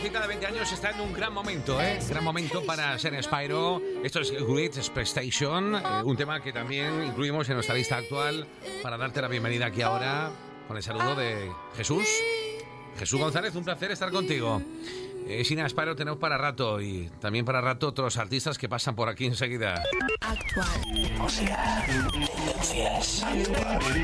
jovencita de 20 años está en un gran momento, gran momento para ser Spyro. Esto es Great Expectation, un tema que también incluimos en nuestra lista actual para darte la bienvenida aquí ahora con el saludo de Jesús. Jesús González, un placer estar contigo. Sin Spyro tenemos para rato y también para rato otros artistas que pasan por aquí enseguida. Actual. Música. Tendencias.